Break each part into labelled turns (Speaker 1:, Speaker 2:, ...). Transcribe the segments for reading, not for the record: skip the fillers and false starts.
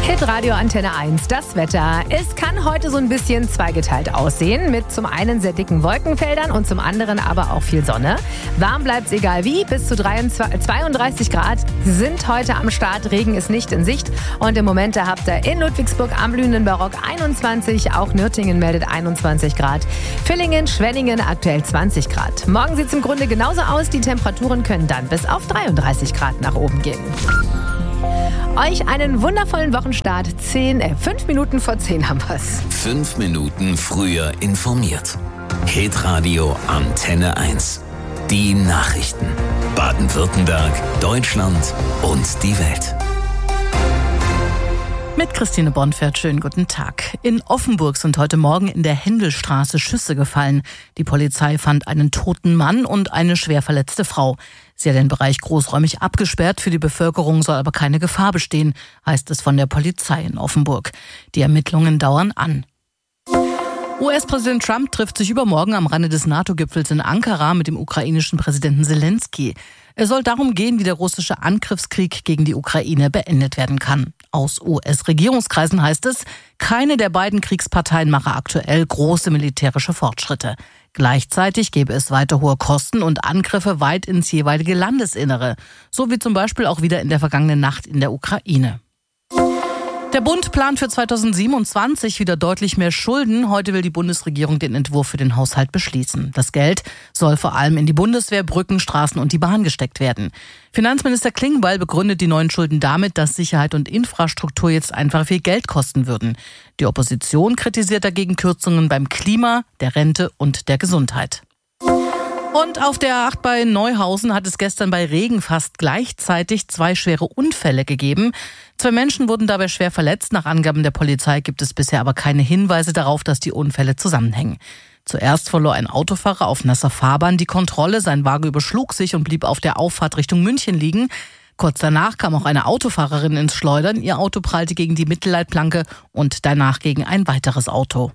Speaker 1: Hitradio Antenne 1, das Wetter. Es kann heute so ein bisschen zweigeteilt aussehen, mit zum einen sehr dicken Wolkenfeldern und zum anderen aber auch viel Sonne. Warm bleibt's egal wie, bis zu 32 Grad sind heute am Start, Regen ist nicht in Sicht. Und im Moment, da habt ihr in Ludwigsburg am blühenden Barock 21, auch Nürtingen meldet 21 Grad, Villingen, Schwenningen aktuell 20 Grad. Morgen sieht's im Grunde genauso aus, die Temperaturen können dann bis auf 33 Grad nach oben gehen. Euch einen wundervollen Wochenstart. 5 Minuten vor 10 haben wir's.
Speaker 2: 5 Minuten früher informiert. Hitradio Antenne 1. Die Nachrichten. Baden-Württemberg, Deutschland und die Welt.
Speaker 3: Mit Christine Bonfert, schönen guten Tag. In Offenburg sind heute Morgen in der Händelstraße Schüsse gefallen. Die Polizei fand einen toten Mann und eine schwer verletzte Frau. Sie hat den Bereich großräumig abgesperrt, für die Bevölkerung soll aber keine Gefahr bestehen, heißt es von der Polizei in Offenburg. Die Ermittlungen dauern an. US-Präsident Trump trifft sich übermorgen am Rande des NATO-Gipfels in Ankara mit dem ukrainischen Präsidenten Zelensky. Es soll darum gehen, wie der russische Angriffskrieg gegen die Ukraine beendet werden kann. Aus US-Regierungskreisen heißt es, keine der beiden Kriegsparteien mache aktuell große militärische Fortschritte. Gleichzeitig gäbe es weiter hohe Kosten und Angriffe weit ins jeweilige Landesinnere, so wie zum Beispiel auch wieder in der vergangenen Nacht in der Ukraine. Der Bund plant für 2027 wieder deutlich mehr Schulden. Heute will die Bundesregierung den Entwurf für den Haushalt beschließen. Das Geld soll vor allem in die Bundeswehr, Brücken, Straßen und die Bahn gesteckt werden. Finanzminister Klingbeil begründet die neuen Schulden damit, dass Sicherheit und Infrastruktur jetzt einfach viel Geld kosten würden. Die Opposition kritisiert dagegen Kürzungen beim Klima, der Rente und der Gesundheit. Und auf der A8 bei Neuhausen hat es gestern bei Regen fast gleichzeitig 2 schwere Unfälle gegeben. 2 Menschen wurden dabei schwer verletzt. Nach Angaben der Polizei gibt es bisher aber keine Hinweise darauf, dass die Unfälle zusammenhängen. Zuerst verlor ein Autofahrer auf nasser Fahrbahn die Kontrolle. Sein Wagen überschlug sich und blieb auf der Auffahrt Richtung München liegen. Kurz danach kam auch eine Autofahrerin ins Schleudern. Ihr Auto prallte gegen die Mittelleitplanke und danach gegen ein weiteres Auto.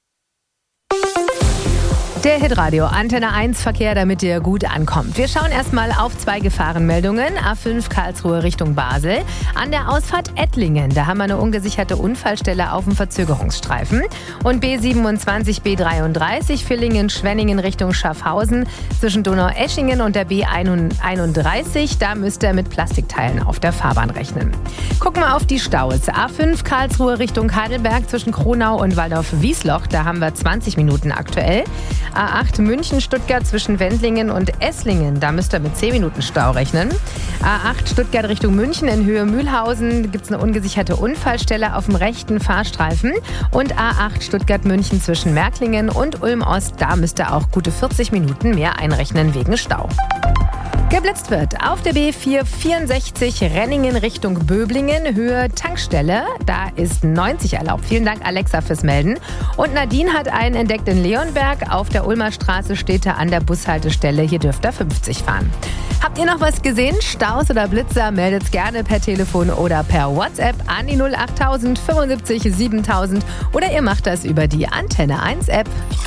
Speaker 1: Der Hitradio Antenne 1 Verkehr, damit ihr gut ankommt. Wir schauen erstmal auf 2 Gefahrenmeldungen. A5 Karlsruhe Richtung Basel. An der Ausfahrt Ettlingen, da haben wir eine ungesicherte Unfallstelle auf dem Verzögerungsstreifen. Und B27, B33 Villingen, Schwenningen Richtung Schaffhausen. Zwischen Donaueschingen und der B31, da müsst ihr mit Plastikteilen auf der Fahrbahn rechnen. Gucken wir auf die Staus. A5 Karlsruhe Richtung Heidelberg zwischen Kronau und Waldorf-Wiesloch, da haben wir 20 Minuten aktuell. A8 München-Stuttgart zwischen Wendlingen und Esslingen, da müsst ihr mit 10 Minuten Stau rechnen. A8 Stuttgart Richtung München in Höhe Mühlhausen gibt es eine ungesicherte Unfallstelle auf dem rechten Fahrstreifen. Und A8 Stuttgart-München zwischen Märklingen und Ulm-Ost, da müsst ihr auch gute 40 Minuten mehr einrechnen wegen Stau. Geblitzt wird auf der B464 Renningen Richtung Böblingen, Höhe Tankstelle. Da ist 90 erlaubt. Vielen Dank, Alexa, fürs Melden. Und Nadine hat einen entdeckt in Leonberg. Auf der Ulmer Straße steht er an der Bushaltestelle. Hier dürft ihr 50 fahren. Habt ihr noch was gesehen? Staus oder Blitzer? Meldet's gerne per Telefon oder per WhatsApp an die 08000 75 7000 oder ihr macht das über die Antenne 1 App.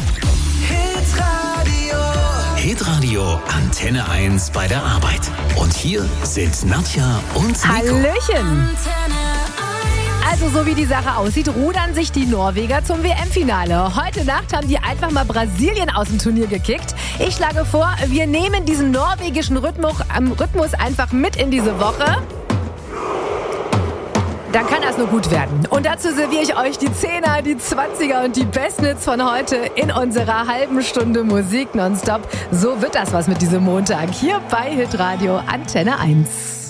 Speaker 2: Hitradio Antenne 1 bei der Arbeit. Und hier sind Nadja und Nico.
Speaker 1: Hallöchen! Also so wie die Sache aussieht, rudern sich die Norweger zum WM-Finale. Heute Nacht haben die einfach mal Brasilien aus dem Turnier gekickt. Ich schlage vor, wir nehmen diesen norwegischen Rhythmus einfach mit in diese Woche. Dann kann das nur gut werden. Und dazu serviere ich euch die 10er, die 20er und die besten Hits von heute in unserer halben Stunde Musik nonstop. So wird das was mit diesem Montag hier bei Hitradio Antenne 1.